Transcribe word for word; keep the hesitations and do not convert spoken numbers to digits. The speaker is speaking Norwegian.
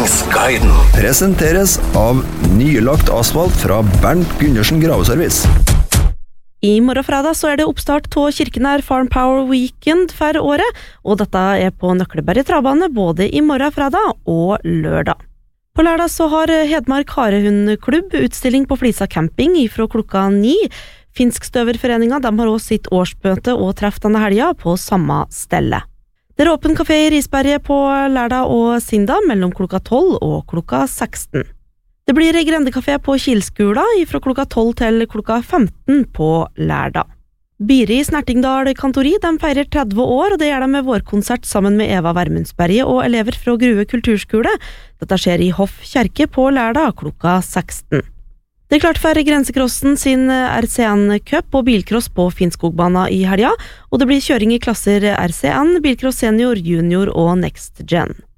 Kjøringsguiden presenteres av nylagt asfalt fra Bernt Gundersen Graveservice. I morgen fredag så er det oppstart til Kirkenær Farm Power Weekend for året, og dette er på Nøkleberg Travbane både i morgen fredag og lørdag. På lørdag så har Hedmark Harehundklubb utstilling på Flisa camping fra klokka ni. Finskstøverforeninga de har også sitt årsmøte og treff denne helga på samme stelle. Det er åpen kafé i Risberget på lørdag og Sinda mellom klokka tolv og klokka seksten. Det blir grendekafé på Kilskula fra klokka tolv til klokka femten på lørdag. Biri Snertingdal kantori de feirer tretti år, og det gjør de med vårkonsert sammen med Eva Vermundsberget og elever fra Grue kulturskole. Dette skjer i Hoff kjerke på lørdag klokka seksten. Det er klart for Grensekrossen sin R C N-cup og bilcross på Finnskogbana i helga, og det blir kjøring i klasser R C N, bilcross senior, junior og next gen.